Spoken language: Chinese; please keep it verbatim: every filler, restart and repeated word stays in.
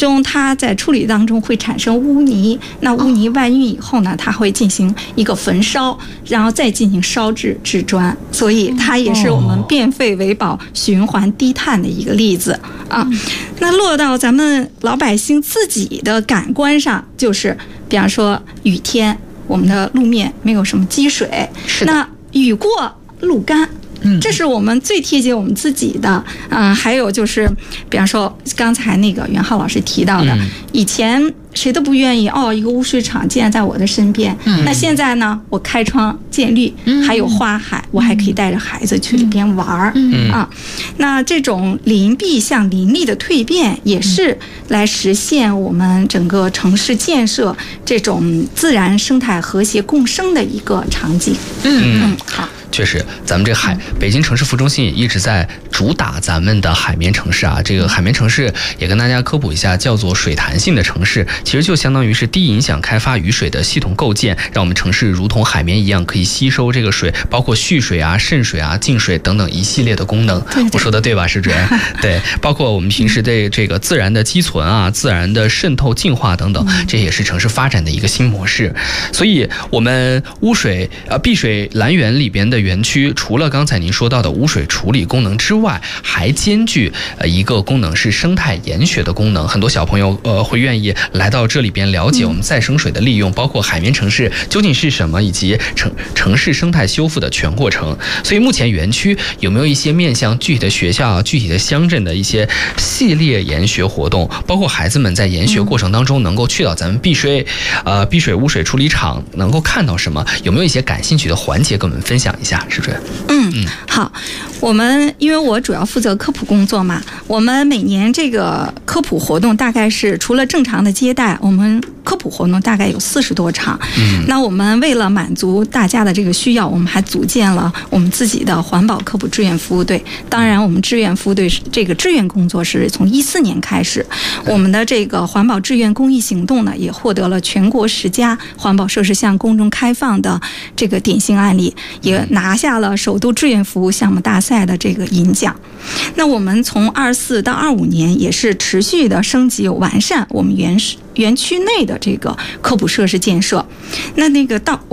中它在处理当中会产生污泥，那污泥外运以后呢，它会进行一个焚烧，然后再进行烧制制砖，所以它也是我们变废为宝、循环低碳的一个例子啊。那落到咱们老百姓自己的感官上，就是比方说雨天，我们的路面没有什么积水，那雨过路干。这是我们最贴近我们自己的，嗯、呃，还有就是，比方说刚才那个袁浩老师提到的，嗯、以前谁都不愿意哦，一个污水厂竟然在我的身边，嗯、那现在呢，我开窗见绿，嗯、还有花海，我还可以带着孩子去里边玩儿，嗯、啊，那这种邻避向邻里的蜕变，也是来实现我们整个城市建设这种自然生态和谐共生的一个场景。 嗯嗯，好。确实，咱们这个海北京城市副中心也一直在主打咱们的海绵城市啊。这个海绵城市也跟大家科普一下，叫做水弹性的城市，其实就相当于是低影响开发雨水的系统构建，让我们城市如同海绵一样，可以吸收这个水，包括蓄水啊、渗水啊、净水等等一系列的功能。对对，我说的对吧，石主任？对，包括我们平时对这个自然的积存啊、自然的渗透、净化等等，这也是城市发展的一个新模式。所以，我们污水呃碧水蓝园里边的园区除了刚才您说到的污水处理功能之外，还兼具呃一个功能是生态研学的功能。很多小朋友呃会愿意来到这里边了解我们再生水的利用，包括海绵城市究竟是什么，以及城城市生态修复的全过程。所以目前园区有没有一些面向具体的学校、具体的乡镇的一些系列研学活动，包括孩子们在研学过程当中能够去到咱们碧水呃碧水污水处理厂，能够看到什么？有没有一些感兴趣的环节跟我们分享一下？是不是？ 嗯嗯，好，我们因为我主要负责科普工作嘛，我们每年这个科普活动大概是除了正常的接待，我们科普活动大概有四十多场。嗯，那我们为了满足大家的这个需要，我们还组建了我们自己的环保科普志愿服务队。当然，我们志愿服务队这个志愿工作是从一四年开始，我们的这个环保志愿公益行动呢，也获得了全国十佳环保设施向公众开放的这个典型案例，也拿下了首都志愿服务项目大赛的这个银奖。那我们从二四到二五年也是持续的升级完善我们园园区内的这个科普设施建设。那那个到